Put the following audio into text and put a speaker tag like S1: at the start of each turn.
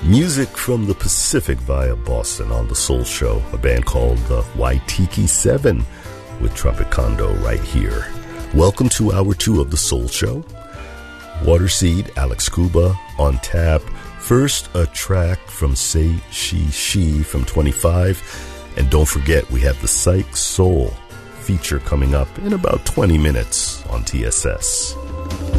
S1: Music from the Pacific via Boston on The Soul Show, a band called the Waitiki 7 with Tropicando right here. Welcome to Hour 2 of The Soul Show. Waterseed, Alex Cuba on tap. First, a track from Say She from 25. And don't forget, we have the Psych Soul feature coming up in about 20 minutes on TSS.